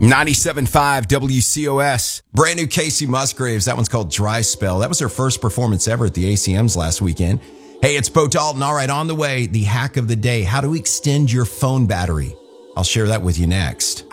97.5 WCOS. Brand new Casey Musgraves. That one's called Dry Spell. That was her first performance ever at the ACMs last weekend. Hey, it's Bo Dalton. All right, on the way, the hack of the day. How to extend your phone battery. I'll share that with you next.